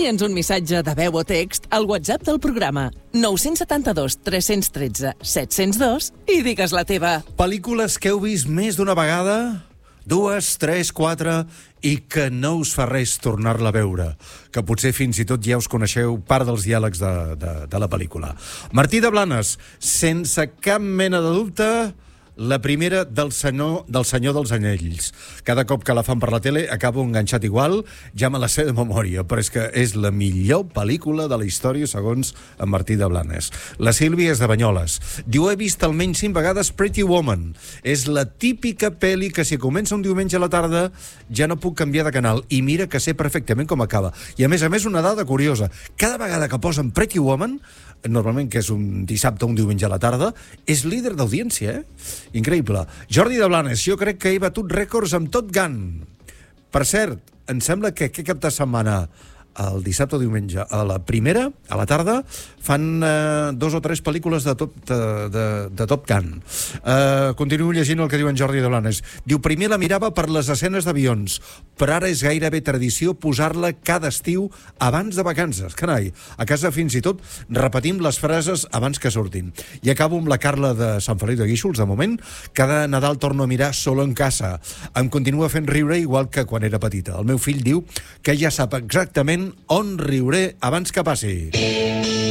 Envia'ns un missatge de veu o text al WhatsApp del programa 972 313 702 i digues la teva. Pel·lícules que heu vist més d'una vegada? 2, 3, 4, i que no us fa res tornar-la a veure, que potser fins i tot ja us coneixeu part dels diàlegs de la pel·lícula. Martí de Blanes, sense cap mena de dubte, la primera del senyor dels Anyells. Cada cop que la fan per la tele acabo enganxat igual, ja me la sé de memòria, però és que és la millor pel·lícula de la història segons en Martí de Blanes. La Sílvia és de Banyoles. Diu, he vist almenys 5 vegades Pretty Woman. És la típica pel·li que si comença un diumenge a la tarda ja no puc canviar de canal. I mira que sé perfectament com acaba. I a més, una dada curiosa. Cada vegada que posen Pretty Woman, normalment que és un dissabte o un diumenge a la tarda, és líder d'audiència, Increïble. Jordi de Blanes, jo crec que he batut rècords amb Top Gun. Per cert, em sembla que aquest cap de setmana, el dissabte o diumenge, a la primera, a la tarda, fan 2 o 3 pel·lícules de Top Gun. Continuo llegint el que diu en Jordi de Blanes. Diu, primer la mirava per les escenes d'avions, però ara és gairebé tradició posar-la cada estiu abans de vacances. Carai, a casa fins i tot repetim les frases abans que surtin. I acabo amb la Carla de Sant Feliu de Guíxols, de moment. Cada Nadal torno a mirar Solo en casa. Em continua fent riure igual que quan era petita. El meu fill diu que ja sap exactament on riuré abans que passi.